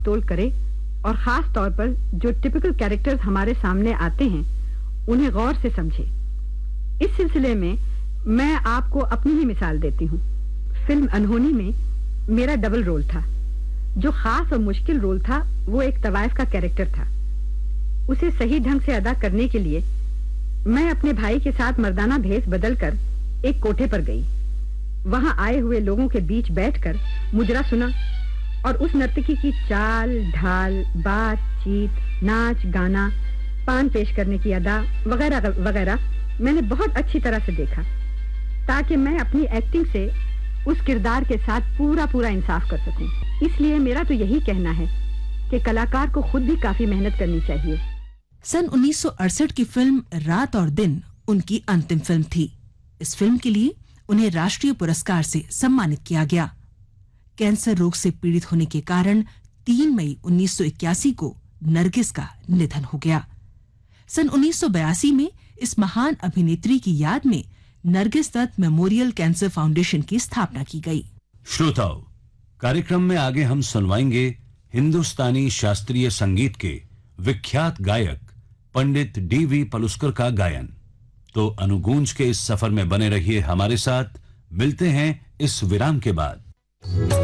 तोल करे और खास तौर पर जो टिपिकल कैरेक्टर्स हमारे सामने आते हैं उन्हें गौर से समझे। इस सिलसिले में मैं आपको अपनी ही मिसाल देती हूँ। फिल्म अनहोनी में मेरा डबल रोल था। जो खास और मुश्किल रोल था वो एक तवाइफ का कैरेक्टर था। उसे सही ढंग से अदा करने के लिए मैं अपने भाई के साथ मर्दाना भेष बदलकर एक कोठे पर गई। वहां आए हुए लोगों के बीच बैठकर मुजरा सुना और उस नर्तकी की चाल ढाल, बातचीत, नाच गाना, पान पेश करने की अदा वगैरह वगैरह मैंने बहुत अच्छी तरह से देखा, ताकि मैं अपनी एक्टिंग से उस किरदार के साथ पूरा इंसाफ कर सकूं। इसलिए मेरा तो यही कहना है कि कलाकार को खुद भी काफी मेहनत करनी चाहिए। सन 1968 की फिल्म रात और दिन उनकी अंतिम फिल्म थी। इस फिल्म के लिए उन्हें राष्ट्रीय पुरस्कार से सम्मानित किया गया। कैंसर रोग से पीड़ित होने के कारण 3 मई 1981 को नरगिस का निधन हो गया। सन 1982 में इस महान अभिनेत्री की याद में Nargis Dutt memorial cancer foundation की स्थापना की गई। श्रोताओ, कार्यक्रम में आगे हम सुनवाएंगे हिंदुस्तानी शास्त्रीय संगीत के विख्यात गायक पंडित D.V. पलुस्कर का गायन। तो अनुगूंज के इस सफर में बने रहिए हमारे साथ। मिलते हैं इस विराम के बाद।